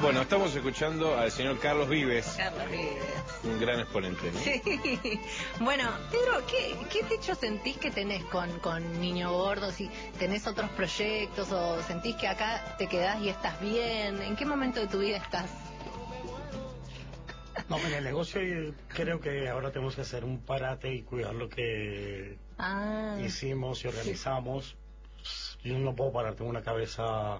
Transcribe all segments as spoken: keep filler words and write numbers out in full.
Bueno, estamos escuchando al señor Carlos Vives. Carlos Vives. Un gran exponente, ¿no? Sí. Bueno, Pedro, ¿qué, qué techo sentís que tenés con, con Niño Gordo? Si tenés otros proyectos o sentís que acá te quedás y estás bien. ¿En qué momento de tu vida estás? No, en el negocio creo que ahora tenemos que hacer un parate y cuidar lo que ah, hicimos y organizamos. Sí. Yo no puedo parar, tengo una cabeza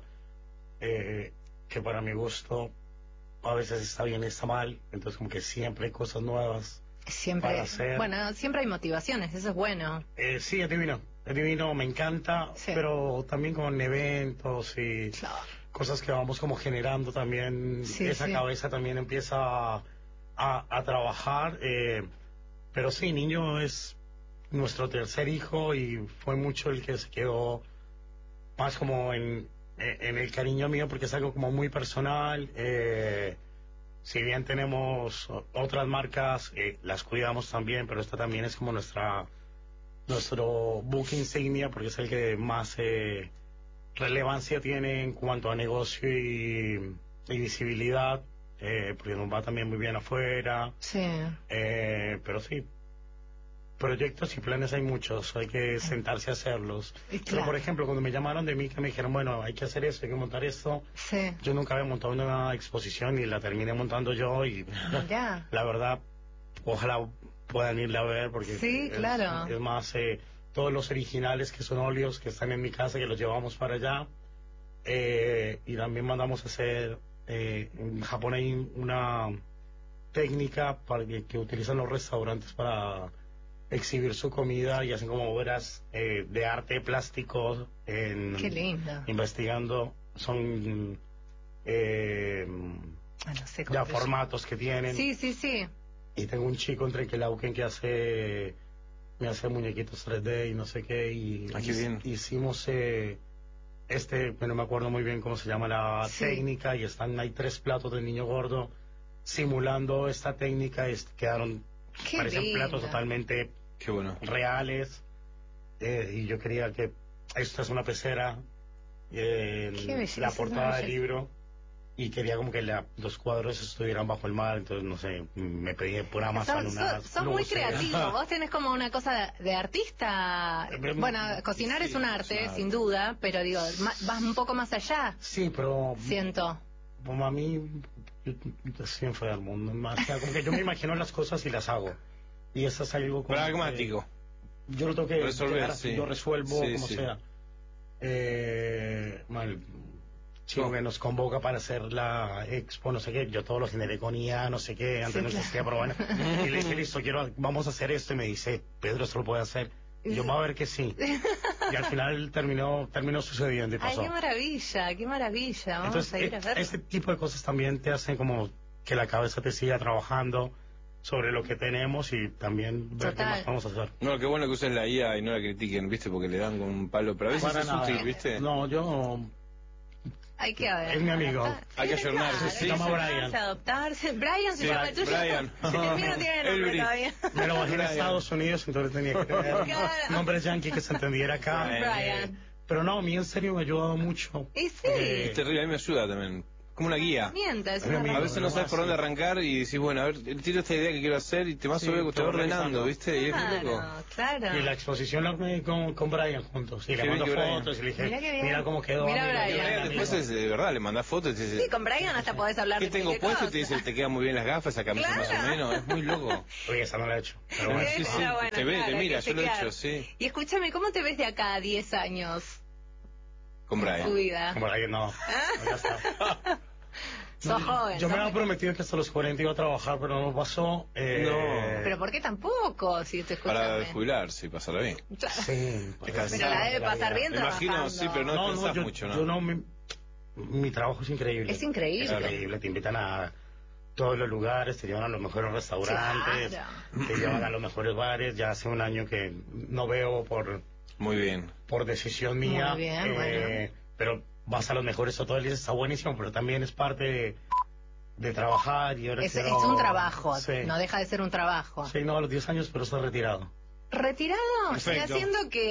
eh, que para mi gusto a veces está bien y está mal, entonces como que siempre hay cosas nuevas siempre para hacer. Bueno, siempre hay motivaciones, eso es bueno. Eh, sí, es divino, es divino, me encanta, sí. Pero también con eventos y claro. Cosas que vamos como generando también, sí, esa sí. Cabeza también empieza a, a, a trabajar, eh, pero sí, Niño es nuestro tercer hijo y fue mucho el que se quedó más como en, en el cariño mío porque es algo como muy personal. Eh, si bien tenemos otras marcas, eh, las cuidamos también, pero esta también es como nuestra nuestro book insignia porque es el que más eh, relevancia tiene en cuanto a negocio y, y visibilidad, eh, porque nos va también muy bien afuera. Sí. Eh, pero sí, proyectos y planes hay muchos, hay que sentarse a hacerlos. Claro. Pero por ejemplo, cuando me llamaron de mí, que me dijeron, bueno, hay que hacer esto, hay que montar esto, sí. Yo nunca había montado una exposición y la terminé montando yo y ya. La verdad, ojalá puedan irla a ver porque sí, es, claro. es más, eh, todos los originales que son óleos que están en mi casa, que los llevamos para allá, eh, y también mandamos a hacer, eh, en Japón hay una técnica para que, que utilizan los restaurantes para exhibir su comida y hacen como obras eh, de arte plástico en, qué lindo. Investigando, son eh, ah, no sé ya formatos que tienen. Sí, sí, sí. Y tengo un chico en Trenquelauquen que hace me hace muñequitos tres D y no sé qué y ah, qué bien. Hicimos eh, este, no me acuerdo muy bien cómo se llama la sí. técnica y están hay tres platos de Niño Gordo simulando esta técnica y quedaron qué parecen lindo. platos totalmente qué bueno. reales, eh, y yo quería que esto es una pecera, eh, la portada del libro y quería como que la, los cuadros estuvieran bajo el mar, entonces no sé, me pedí por Amazon son, unas son muy creativos, vos tenés como una cosa de, de artista. Bueno, cocinar sí, es un arte, es una... sin duda, pero digo, vas un poco más allá. Sí, pero siento como a mí yo, yo soy enfermo, más, o sea, como que yo me imagino las cosas y las hago y eso es algo como pragmático. Que yo lo tengo que resolver, sí. Yo resuelvo sí, como sí. sea. Eh, mal, chico que nos convoca para hacer la expo, no sé qué, yo todo lo generé con I A, no sé qué, antes sí, no existía, pero bueno, y le dije, listo, quiero, vamos a hacer esto, y me dice, Pedro, esto lo puede hacer, y yo, va a ver que sí, y al final terminó terminó sucediendo y pasó. Ay, qué maravilla, qué maravilla, vamos Entonces, a ir a ver. Este tipo de cosas también te hacen como que la cabeza te siga trabajando sobre lo que tenemos y también ver Total. Qué más vamos a hacer. No, qué bueno que usen la I A y no la critiquen, ¿viste? Porque le dan con un palo, pero a veces Para es nada. útil, ¿viste? No, yo... Hay que ver. Es mi amigo. Adaptar. Hay que ayornarse, claro, sí. Se llama Brian. Adoptarse. Brian se sí, llama el tuyo. Brian. El mío no tiene nombre todavía. Me lo bajé en Estados Unidos, entonces tenía que tener un nombre yankee que se entendiera acá. Brian. Eh, pero no, a mí en serio me ha ayudado mucho. Y sí. Eh, es terrible, a mí me ayuda también. Como una guía. Mienta, es una una a veces no sabes por dónde arrancar y decís, bueno, a ver, tiro esta idea que quiero hacer y te vas sí, a te va ordenando, ¿viste? Y es muy loco. Claro. Y la exposición la armé con, con Brian juntos. Y le mando fotos y le dije, mira, mira cómo quedó. Mira, mira Brian. Brian después es de verdad, le mandás fotos y te dice, sí, con Brian hasta podés hablar ¿qué de tengo puesto? cosa. Y te dice, te quedan muy bien las gafas, esa camisa claro. más o menos. Es muy loco. Oye, esa no la he hecho. Pero bueno, sí, sí, bueno, te ve, claro, te mira, yo lo he quedar. hecho, sí. Y escúchame, ¿cómo te ves de acá a diez años? Con Brian. Tu vida. Con Brian no. Ya está. Sos no, joven. Yo me había muy... prometido que hasta los cuarenta iba a trabajar, pero no pasó. Eh... No. ¿Pero por qué tampoco? Si te Para jubilarse y pasarla bien. Sí. Pero la debe pasar bien me trabajando. Imagino, sí, pero no, no, no yo, mucho, ¿no? Yo no mi, mi trabajo es increíble. Es increíble. Es increíble. Te invitan a todos los lugares, te llevan a los mejores restaurantes, claro. Te llevan a los mejores bares. Ya hace un año que no veo por... Muy bien. Por decisión mía. Muy bien, eh, bueno. Pero vas a los mejores hoteles, está buenísimo, pero también es parte de, de trabajar. Y ahora es, quiero... es un trabajo, sí. No deja de ser un trabajo. Sí, no, a los diez años, pero estoy retirado. ¿Retirado? Perfecto. ¿Y haciendo qué?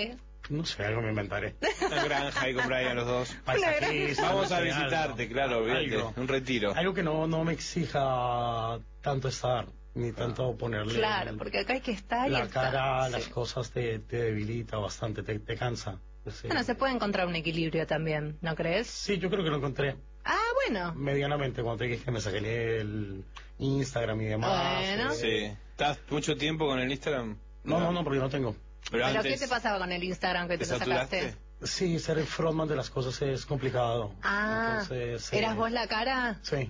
No sé, algo me inventaré. Una granja ahí con Brian los dos. Paisajista, Vamos no a sé, visitarte, algo, claro, olvídate, algo. un retiro. Algo que no, no me exija tanto estar, ni tanto ponerle... Claro, porque acá hay que estar y La estar. cara, Sí. las cosas te, te debilita bastante, te, te cansa. Sí. Bueno, se puede encontrar un equilibrio también, ¿no crees? Sí, yo creo que lo encontré. Ah, bueno. Medianamente, cuando te dije que me saqué el Instagram y demás. Bueno. eh, Sí. ¿Estás mucho tiempo con el Instagram? No, no, no, porque no tengo. Pero, ¿Pero antes, qué te pasaba con el Instagram que te, ¿te lo sacaste? saturaste? Sí, ser el frontman de las cosas es complicado. Ah, entonces, ¿eras eh, vos la cara? Sí.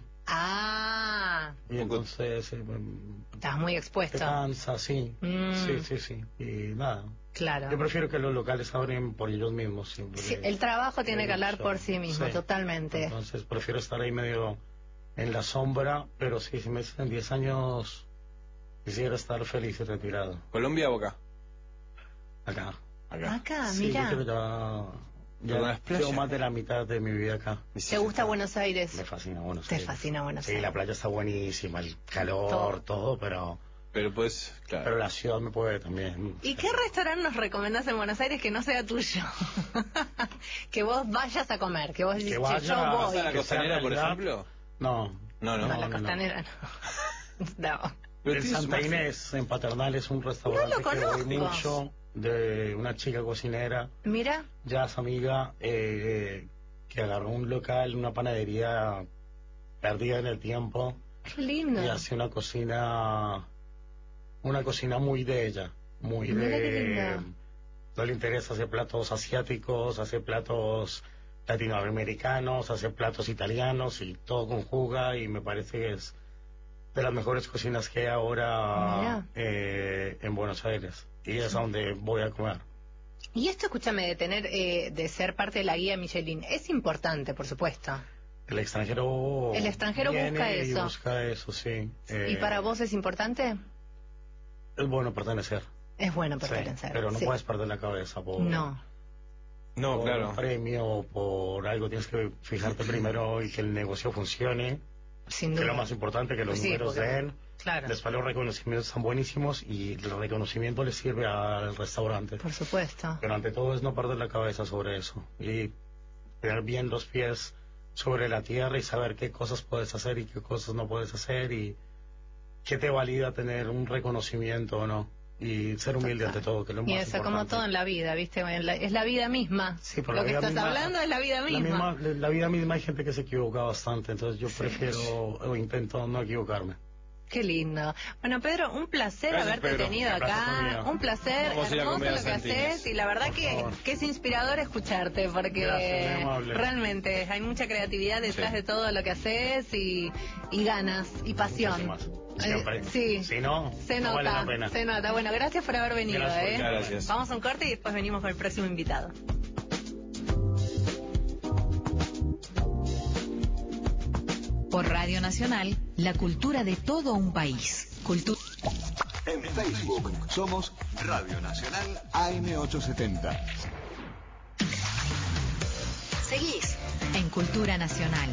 Ah, Y entonces... Eh, estás muy te expuesto. cansa, sí. Mm. Sí, sí, sí. Y nada. Claro. Yo prefiero que los locales abren por ellos mismos siempre. Sí, el trabajo tiene que hablar Mucho. por sí mismo, Sí. totalmente. Entonces prefiero estar ahí medio en la sombra, pero sí, si me dicen en diez años quisiera estar feliz y retirado. ¿Colombia o acá? Acá. Acá. Acá, Sí, mira. yo creo que ya... ¿Pero con Ya las playas? llevo más de la mitad de mi vida acá. ¿Te gusta Buenos Aires? Me fascina Buenos Te Aires. fascina Buenos Sí, Aires. la playa está buenísima, el calor, Todo. todo, pero... Pero pues, claro. Pero la ciudad me puede también. ¿Y qué restaurante nos recomendás en Buenos Aires que no sea tuyo? Que vos vayas a comer, que vos dices, vaya- "Che, yo ¿Vas voy". a la que costanera, sea por realidad. ejemplo? No. No, no. No, la no, no. costanera no. No. Pero En tienes Santa magia. Inés, en Paternal, es un restaurante No lo que voy conozco. mucho, de una chica cocinera, Mira, ya es amiga, eh, que agarró un local, una panadería perdida en el tiempo, qué lindo. y hace una cocina, una cocina muy de ella, muy Mira qué de... lindo. No le interesa hacer platos asiáticos, hace platos latinoamericanos, hace platos italianos y todo conjuga, y me parece que es de las mejores cocinas que hay ahora eh, en Buenos Aires, y es a donde voy a comer. Y esto, escúchame, de tener, eh, de ser parte de la guía Michelin, es importante, por supuesto. El extranjero El extranjero viene busca y eso. busca eso, sí. Eh, ¿Y para vos es importante? Es bueno pertenecer. Es bueno Sí, pertenecer. pero no sí. puedes perder la cabeza por, No. No, por claro. un premio o por algo. Tienes que fijarte primero y que el negocio funcione, Sin que duda. es lo más importante, que los Sí, números porque- den. Claro, Después los reconocimientos están buenísimos y el reconocimiento le sirve al restaurante. por supuesto. Pero ante todo es no perder la cabeza sobre eso y tener bien los pies sobre la tierra y saber qué cosas puedes hacer y qué cosas no puedes hacer y qué te valida tener un reconocimiento o no. Y ser humilde ante todo, que es lo Y más eso, importante. como todo en la vida, ¿viste? En la- es la vida misma. Sí, pero Lo la que vida estás misma- hablando es la vida La, misma. misma, la vida misma hay gente que se equivoca bastante, entonces yo prefiero o intento no equivocarme. Qué lindo. Bueno, Pedro, un placer Gracias, haberte Pedro. tenido El placer fue acá. mío. Un placer, Vamos a ir a hermoso comer a lo que Santines. haces. Y la verdad Por que, favor. que es inspirador escucharte, porque Gracias, muy amable. realmente hay mucha creatividad detrás Sí. de todo lo que haces y, y ganas y pasión. Muchísimas. Siempre. Eh, sí. Si no, Se no nota, vale la pena. se nota. Bueno, gracias por haber venido. Gracias por ¿eh? invitarme. Gracias. Vamos a un corte y después venimos con el próximo invitado. Por Radio Nacional, la cultura de todo un país. Cultura. En Facebook somos Radio Nacional A M ochocientos setenta. Seguís en Cultura Nacional.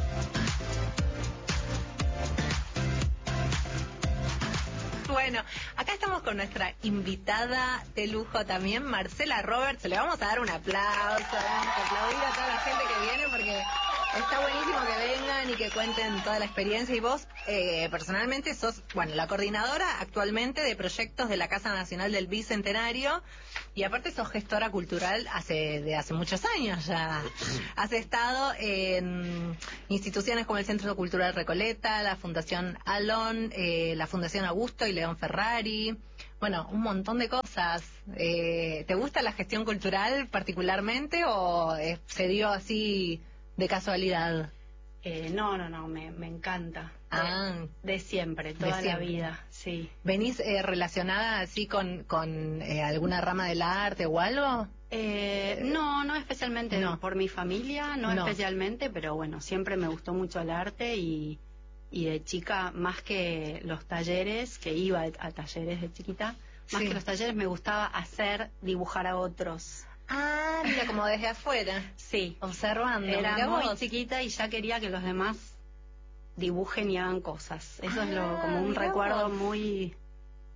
Bueno, acá estamos con nuestra invitada de lujo también, Marcela Roberts. Le vamos a dar un aplauso, vamos a aplaudir a toda la gente que viene porque está buenísimo que vengan y que cuenten toda la experiencia. Y vos, eh, personalmente, sos, bueno, la coordinadora actualmente de proyectos de la Casa Nacional del Bicentenario. Y aparte sos gestora cultural hace de hace muchos años ya. Has estado en instituciones como el Centro Cultural Recoleta, la Fundación Alon, eh, la Fundación Augusto y León Ferrari. Bueno, un montón de cosas. Eh, ¿Te gusta la gestión cultural particularmente o eh, se dio así de casualidad? Eh, no, no, no, me, me encanta. De, Ah. de siempre, toda la siempre. vida, sí. ¿Venís eh, relacionada así con, con eh, alguna rama del arte o algo? Eh, no, no especialmente No. por mi familia, no, No. especialmente, pero bueno, siempre me gustó mucho el arte y, y de chica, más que los talleres, que iba a talleres de chiquita, más Sí. que los talleres me gustaba hacer, dibujar a otros. Ah, mira, como desde afuera, Sí, observando. era mirá muy vos. chiquita y ya quería que los demás dibujen y hagan cosas. Eso es lo, Ah, como un mirá recuerdo vos. muy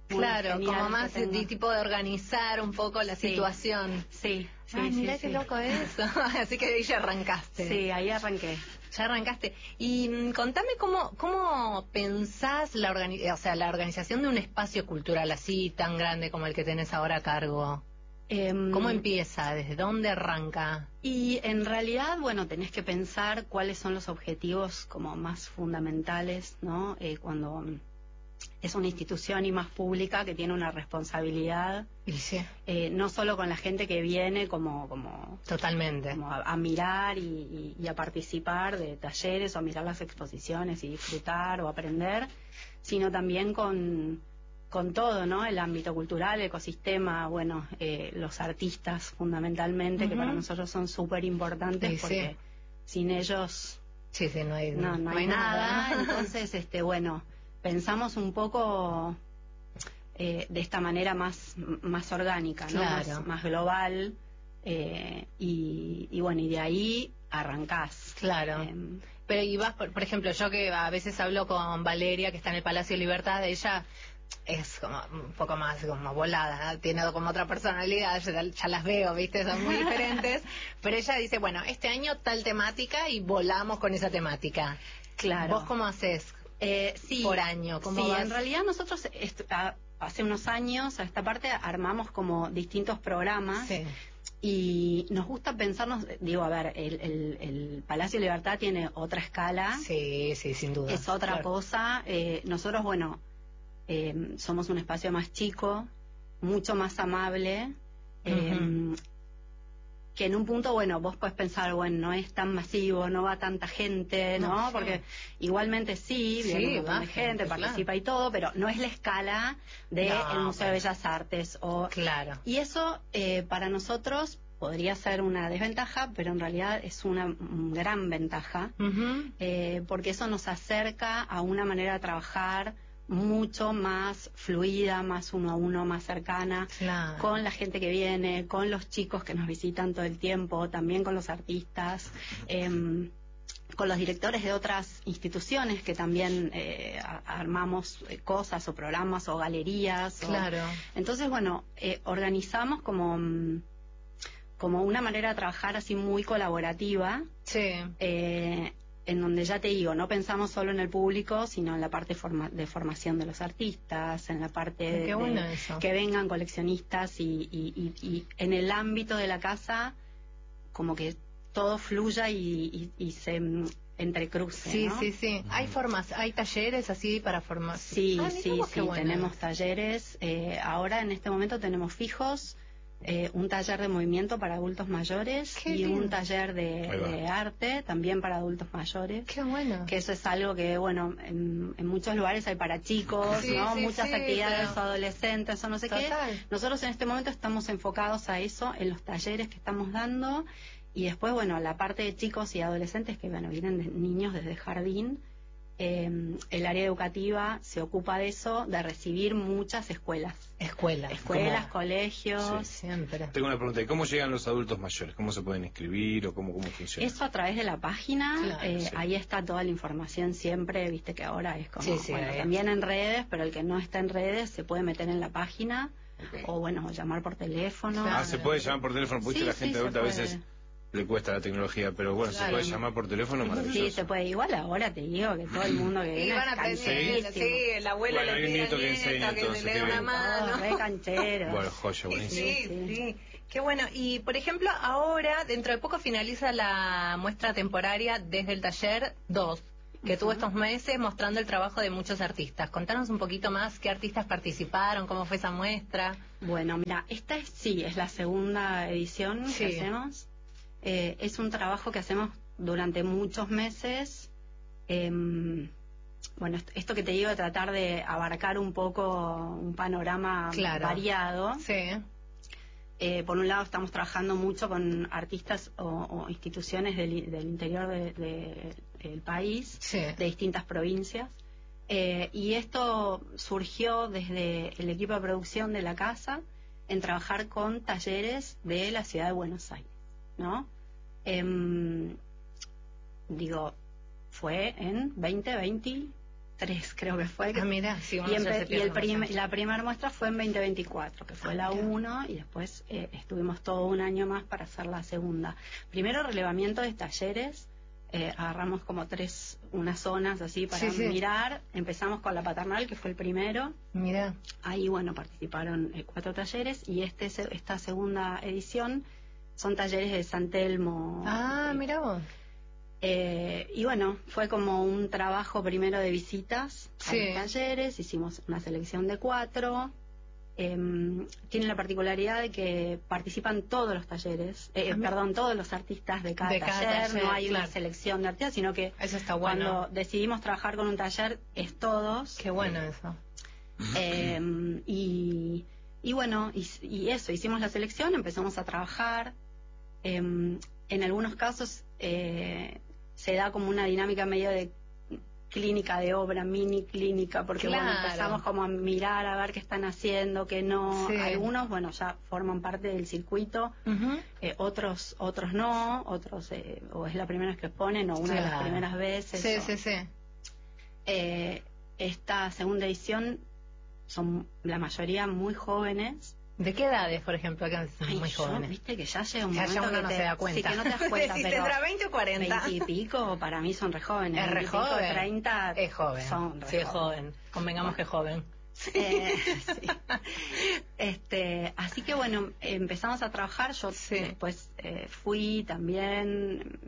Claro, como más de tipo de organizar un poco la sí. situación. Sí, sí, Ay, sí, mirá sí, qué sí. loco eso. Así que ahí ya arrancaste. Sí, ahí arranqué. Ya arrancaste. Y mm, contame cómo cómo pensás la organi o sea, la organización de un espacio cultural así tan grande como el que tenés ahora a cargo. Eh, ¿Cómo empieza? ¿Desde dónde arranca? Y en realidad, bueno, tenés que pensar cuáles son los objetivos como más fundamentales, ¿no? Eh, cuando es una institución y más pública que tiene una responsabilidad, y sí. eh, no solo con la gente que viene como como totalmente como a, a mirar y, y, y a participar de talleres o a mirar las exposiciones y disfrutar o aprender, sino también con con todo, ¿no? El ámbito cultural, el ecosistema, bueno, eh, los artistas fundamentalmente, uh-huh. que para nosotros son súper importantes sí, porque sí. sin ellos sí, sí, no hay, no, no no hay, hay nada. nada. Entonces, este, bueno, pensamos un poco eh, de esta manera más, más orgánica, ¿no? Claro. Más, más global, eh, y, y bueno, y de ahí arrancás. Claro. Eh, Pero y vas, por, por ejemplo, yo que a veces hablo con Valeria, que está en el Palacio de Libertad, ella es como un poco más como volada, ¿no? Tiene como otra personalidad, ya, ya las veo, ¿viste? Son muy diferentes, pero ella dice, bueno, este año tal temática y volamos con esa temática. Claro. ¿Vos cómo haces eh, sí, por año? ¿Cómo sí, vas? En realidad nosotros a, hace unos años a esta parte armamos como distintos programas. Sí. Y nos gusta pensarnos, digo, a ver, el, el, el Palacio de Libertad tiene otra escala. Sí, sí, sin duda. Es otra claro. cosa. Eh, nosotros, bueno, eh, somos un espacio más chico, mucho más amable, eh, uh-huh. que en un punto, bueno, vos podés pensar, bueno, no es tan masivo, no va tanta gente, ¿no? no sí. Porque igualmente sí, viene sí, un montón de gente, claro. participa y todo, pero no es la escala del no, el Museo pero... de Bellas Artes. O... Claro. Y eso, eh, para nosotros, podría ser una desventaja, pero en realidad es una gran ventaja, uh-huh. eh, porque eso nos acerca a una manera de trabajar mucho más fluida, más uno a uno, más cercana, claro. con la gente que viene, con los chicos que nos visitan todo el tiempo, también con los artistas, eh, con los directores de otras instituciones que también eh, armamos cosas o programas o galerías. Claro. O... Entonces, bueno, eh, organizamos como, como una manera de trabajar así muy colaborativa. Sí. Eh, en donde ya te digo, no pensamos solo en el público, sino en la parte forma, de formación de los artistas, en la parte de, bueno de eso. que vengan coleccionistas y, y, y, y en el ámbito de la casa, como que todo fluya y, y, y se entrecruce. Sí, ¿no? sí, sí. ¿Hay formas, hay talleres así para formar? Sí, ah, sí, sí, bueno. tenemos talleres. Eh, ahora en este momento tenemos fijos. Eh, un taller de movimiento para adultos mayores Qué y bien. un taller de, de arte también para adultos mayores. Qué bueno. Que eso es algo que, bueno, en, en muchos lugares hay para chicos, sí, ¿no? Sí, Muchas sí, actividades pero... adolescentes o no sé Total. qué. Nosotros en este momento estamos enfocados a eso en los talleres que estamos dando y después, bueno, la parte de chicos y adolescentes que, bueno, vienen de niños desde jardín. Eh, el área educativa se ocupa de eso, de recibir muchas escuelas. Escuelas. Escuelas, ¿Cómo? colegios. Sí, siempre. Tengo una pregunta, ¿cómo llegan los adultos mayores? ¿Cómo se pueden inscribir o cómo, cómo funciona? Eso a través de la página, claro, eh, sí. ahí está toda la información siempre, viste que ahora es como, sí, sí, bueno, ahí. también en redes, pero el que no está en redes se puede meter en la página, okay. o bueno, o llamar por teléfono. Claro. Ah, se puede llamar por teléfono, porque sí, la gente sí, adulta a veces... le cuesta la tecnología, pero bueno, claro. Se puede llamar por teléfono, maravilloso. Sí, se puede. Igual ahora te digo que todo el mundo que viene van a aprender, sí, el abuelo bueno, le pide nieto que enseña, que entonces, le dé una mano. Oh, re cancheros. Bueno, joya, buenísimo. Sí, sí, sí. Qué bueno. Y, por ejemplo, ahora, dentro de poco finaliza la muestra temporaria desde el taller dos, que uh-huh. tuvo estos meses mostrando el trabajo de muchos artistas. Contanos un poquito más qué artistas participaron, cómo fue esa muestra. Bueno, mira, esta es, sí, es la segunda edición sí. que hacemos. Eh, es un trabajo que hacemos durante muchos meses. Eh, bueno, esto que te digo de tratar de abarcar un poco un panorama claro. variado. Sí. Eh, por un lado estamos trabajando mucho con artistas o, o instituciones del, del interior de, de, del país, sí. de distintas provincias. Eh, y esto surgió desde el equipo de producción de la casa en trabajar con talleres de la ciudad de Buenos Aires, ¿no? Eh, digo, fue en veinte veinte, tres creo que fue. Que, ah, mira, sí, y, empe- y el prim la primera muestra fue en veinte veinticuatro, que fue ah, la uno, y después eh, estuvimos todo un año más para hacer la segunda. Primero relevamiento de talleres, eh, agarramos como tres, unas zonas así para sí, sí. mirar. Empezamos con la paternal, que fue el primero. Mira. Ahí, bueno, participaron eh, cuatro talleres, y este esta segunda edición son talleres de San Telmo. Ah, eh, mira vos. Eh, y bueno, fue como un trabajo primero de visitas sí. a los talleres, hicimos una selección de cuatro. Eh, tiene la particularidad de que participan todos los talleres, eh, perdón, todos los artistas de cada, de cada taller, taller, no hay claro. una selección de artistas, sino que eso está bueno. Cuando decidimos trabajar con un taller es todos. Qué bueno eso. Eh, y, y bueno, y, y eso, hicimos la selección, empezamos a trabajar. Eh, en algunos casos eh, se da como una dinámica medio de clínica de obra, mini clínica, porque claro. bueno, empezamos como a mirar a ver qué están haciendo, qué no. Sí. Algunos, bueno, ya forman parte del circuito, uh-huh. eh, otros otros no, otros eh, o es la primera vez que exponen o una claro. de las primeras veces. Sí, o, sí, sí. Eh, esta segunda edición son la mayoría muy jóvenes. ¿De qué edades, por ejemplo, acá son Ay, muy yo, jóvenes? Viste que ya llega un ya momento ya uno que no te, se da cuenta. Sí, que no te das cuenta, si pero tendrá veinte o cuarenta. veinte y pico para mí son re jóvenes. Es re joven. treinta es joven. Son re sí, es joven. Convengamos bueno. que es joven. Eh, sí. este, así que bueno, empezamos a trabajar. Yo sí. después eh, fui también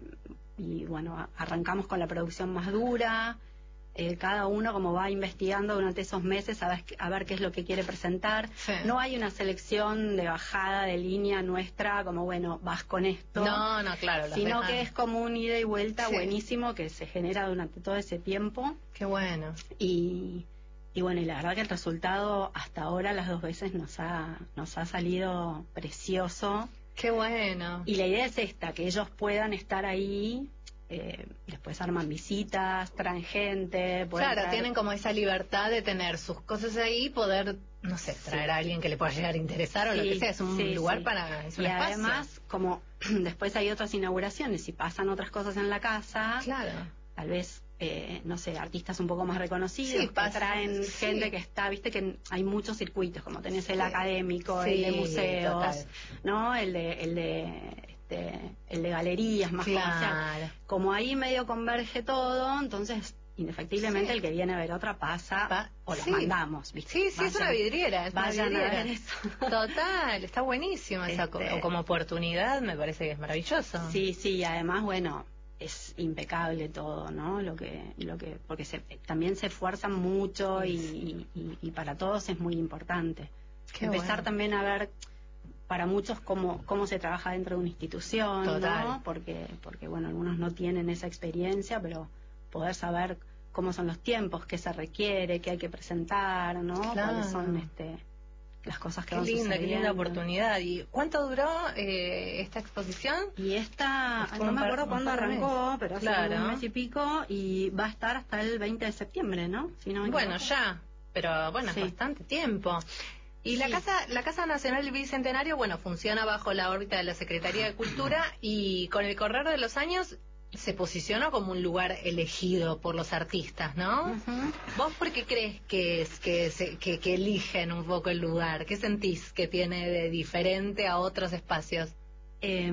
y bueno, arrancamos con la producción más dura. Eh, cada uno como va investigando durante esos meses a ver, a ver qué es lo que quiere presentar. Sí. No hay una selección de bajada de línea nuestra, como bueno, vas con esto. No, no, claro. Sino dejan. que es como un ida y vuelta sí. buenísimo que se genera durante todo ese tiempo. Qué bueno. Y, y bueno, y la verdad que el resultado hasta ahora las dos veces nos ha, nos ha salido precioso. Qué bueno. Y la idea es esta, que ellos puedan estar ahí. Eh, después arman visitas, traen gente. Claro, traer... tienen como esa libertad de tener sus cosas ahí y poder, no sé, traer sí. a alguien que le pueda llegar a interesar sí, o lo que sea. Es un sí, lugar sí. para... Es un y espacio. Además, como después hay otras inauguraciones y pasan otras cosas en la casa, claro. tal vez, eh, no sé, artistas un poco más reconocidos, sí, que pasa, traen sí. gente que está, viste que hay muchos circuitos, como tenés sí. el académico, sí, el de museos, total. ¿no? El de... El de De, el de galerías más claro. comercial. Como ahí medio converge todo, entonces indefectiblemente sí. el que viene a ver otra pasa pa o los sí. mandamos, ¿viste? Sí, sí, vayan, es una vidriera, es vayan una vidriera. A ver eso. Total, está buenísimo este... esa co como oportunidad, me parece que es maravilloso. Sí, sí, además, bueno, es impecable todo, ¿no? Lo que, lo que, porque se, también se esfuerzan mucho y, y, y para todos es muy importante. Qué Empezar bueno. también a ver para muchos cómo cómo se trabaja dentro de una institución, Total. ¿no? Porque porque bueno, algunos no tienen esa experiencia, pero poder saber cómo son los tiempos, qué se requiere, qué hay que presentar, ¿no? Claro. Cuáles son este las cosas que qué van linda, sucediendo. Qué linda oportunidad. ¿Y cuánto duró eh, esta exposición? Y esta, no me acuerdo cuándo arrancó, pero hace claro. un mes y pico, y va a estar hasta el veinte de septiembre, ¿no? Si no me bueno, ya, pero bueno, sí. es bastante tiempo. Y sí. la casa la Casa Nacional del Bicentenario, bueno, funciona bajo la órbita de la Secretaría de Cultura y con el correr de los años se posicionó como un lugar elegido por los artistas, ¿no? Uh-huh. ¿Vos por qué crees que es que, se, que, que eligen un poco el lugar? ¿Qué sentís que tiene de diferente a otros espacios? Eh,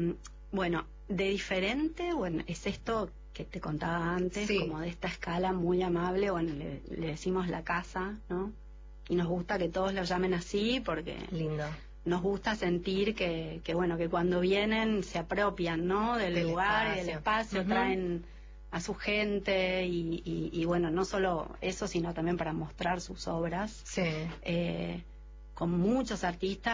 bueno, de diferente, bueno, es esto que te contaba antes, sí. como de esta escala muy amable, bueno, le, le decimos la casa, ¿no? Y nos gusta que todos lo llamen así porque lindo. Nos gusta sentir que, que bueno, que cuando vienen se apropian, ¿no? Del, del lugar espacio. y del espacio, uh-huh. traen a su gente y, y, y bueno, no solo eso, sino también para mostrar sus obras. Sí. Eh, con muchos artistas.